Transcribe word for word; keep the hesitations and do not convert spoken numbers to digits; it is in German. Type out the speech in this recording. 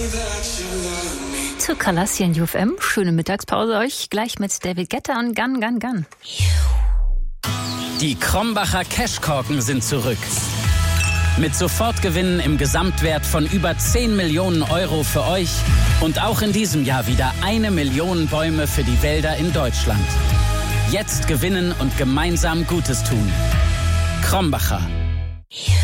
Zu Kalassian U F M. Schöne Mittagspause euch. Gleich mit David Guetta und Gun, Gun, Gun. Die Krombacher Cashkorken sind zurück. Mit Sofortgewinnen im Gesamtwert von über zehn Millionen Euro für euch und auch in diesem Jahr wieder eine Million Bäume für die Wälder in Deutschland. Jetzt gewinnen und gemeinsam Gutes tun. Krombacher.